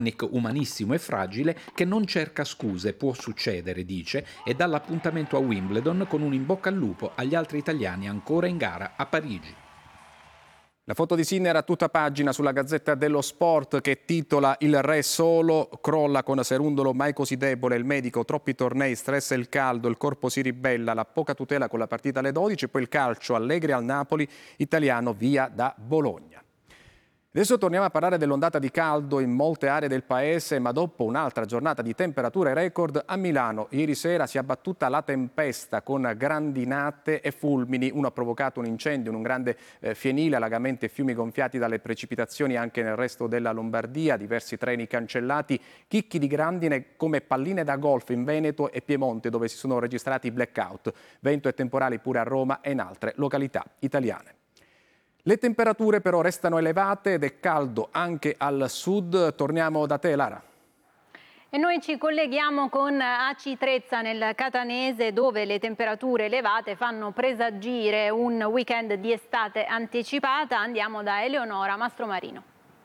umanissimo e fragile che non cerca scuse, può succedere, dice, e dà l'appuntamento a Wimbledon con un in bocca al lupo agli altri italiani ancora in gara a Parigi. La foto di Sinner a tutta pagina sulla Gazzetta dello Sport che titola "Il re solo, crolla con Serundolo mai così debole, il medico, troppi tornei, stress e il caldo, il corpo si ribella, la poca tutela con la partita alle 12, poi il calcio, Allegri al Napoli, italiano via da Bologna". Adesso torniamo a parlare dell'ondata di caldo in molte aree del paese, ma dopo un'altra giornata di temperature record a Milano. Ieri sera si è abbattuta la tempesta con grandinate e fulmini. Uno ha provocato un incendio in un grande fienile, allagamenti e fiumi gonfiati dalle precipitazioni anche nel resto della Lombardia, diversi treni cancellati, chicchi di grandine come palline da golf in Veneto e Piemonte dove si sono registrati blackout, vento e temporali pure a Roma e in altre località italiane. Le temperature però restano elevate ed è caldo anche al sud. Torniamo da te, Lara. E noi ci colleghiamo con Aci Trezza nel Catanese, dove le temperature elevate fanno presagire un weekend di estate anticipata. Andiamo da Eleonora Mastromarino.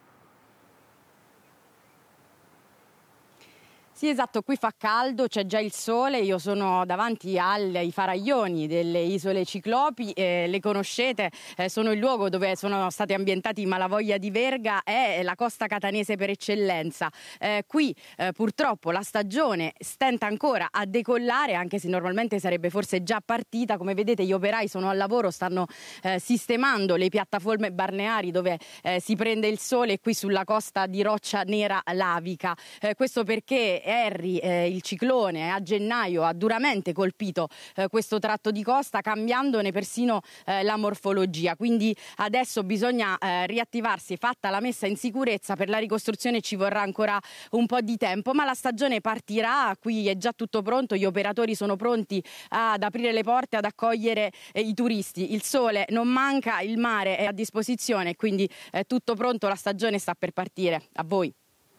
Sì, esatto, qui fa caldo, c'è già il sole, io sono davanti ai faraglioni delle isole Ciclopi, le conoscete, sono il luogo dove sono stati ambientati i Malavoglia di Verga, è la costa catanese per eccellenza. Qui purtroppo la stagione stenta ancora a decollare, anche se normalmente sarebbe forse già partita. Come vedete gli operai sono al lavoro, stanno sistemando le piattaforme balneari dove si prende il sole qui sulla costa di Roccia Nera Lavica. Questo perché Harry, il ciclone, a gennaio ha duramente colpito questo tratto di costa, cambiandone persino la morfologia. Quindi adesso bisogna riattivarsi, fatta la messa in sicurezza. Per la ricostruzione ci vorrà ancora un po' di tempo, ma la stagione partirà, qui è già tutto pronto, gli operatori sono pronti ad aprire le porte, ad accogliere i turisti. Il sole non manca, il mare è a disposizione, quindi tutto pronto, la stagione sta per partire. A voi.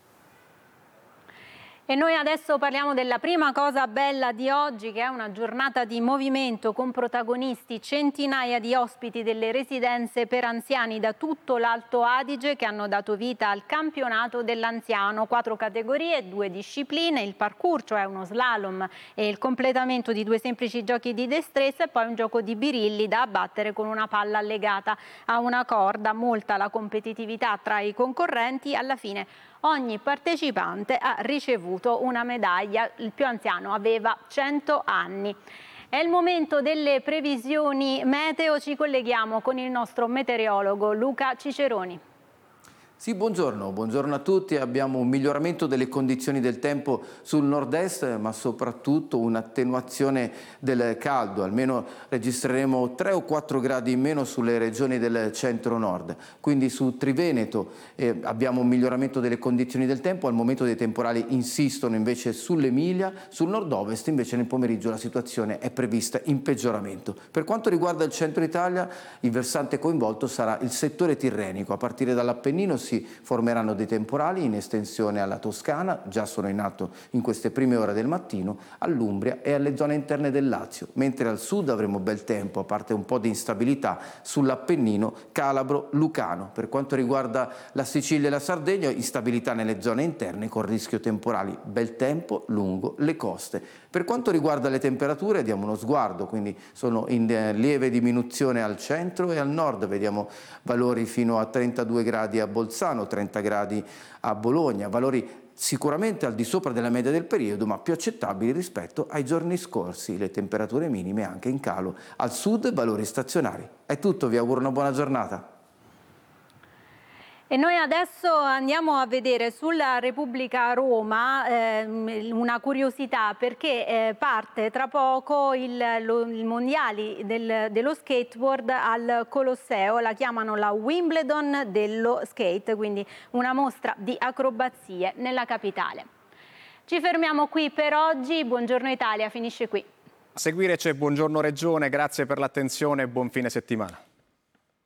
E noi adesso parliamo della prima cosa bella di oggi, che è una giornata di movimento con protagonisti centinaia di ospiti delle residenze per anziani da tutto l'Alto Adige che hanno dato vita al campionato dell'anziano. 4 categorie, 2 discipline, il parkour, cioè uno slalom, e il completamento di 2 semplici giochi di destrezza e poi un gioco di birilli da abbattere con una palla legata a una corda. Molta la competitività tra i concorrenti, alla fine ogni partecipante ha ricevuto una medaglia, il più anziano aveva 100 anni. È il momento delle previsioni meteo, ci colleghiamo con il nostro meteorologo Luca Ciceroni. Sì, buongiorno a tutti. Abbiamo un miglioramento delle condizioni del tempo sul nord-est, ma soprattutto un'attenuazione del caldo. Almeno registreremo 3 o 4 gradi in meno sulle regioni del centro-nord. Quindi su Triveneto abbiamo un miglioramento delle condizioni del tempo. Al momento dei temporali insistono invece sull'Emilia. Sul nord-ovest invece nel pomeriggio la situazione è prevista in peggioramento. Per quanto riguarda il centro Italia, il versante coinvolto sarà il settore tirrenico. A partire dall'Appennino si formeranno dei temporali in estensione alla Toscana, già sono in atto in queste prime ore del mattino, all'Umbria e alle zone interne del Lazio, mentre al sud avremo bel tempo, a parte un po' di instabilità sull'Appennino calabro-lucano. Per quanto riguarda la Sicilia e la Sardegna, instabilità nelle zone interne con rischio temporali, bel tempo lungo le coste. Per quanto riguarda le temperature diamo uno sguardo, quindi sono in lieve diminuzione al centro e al nord, vediamo valori fino a 32 gradi a Bolzano, 30 gradi a Bologna, valori sicuramente al di sopra della media del periodo, ma più accettabili rispetto ai giorni scorsi. Le temperature minime anche in calo. Al sud valori stazionari. È tutto, vi auguro una buona giornata. E noi adesso andiamo a vedere sulla Repubblica Roma una curiosità, perché parte tra poco il mondiale dello skateboard al Colosseo, la chiamano la Wimbledon dello skate, quindi una mostra di acrobazie nella capitale. Ci fermiamo qui per oggi, Buongiorno Italia finisce qui. A seguire c'è Buongiorno Regione, grazie per l'attenzione e buon fine settimana.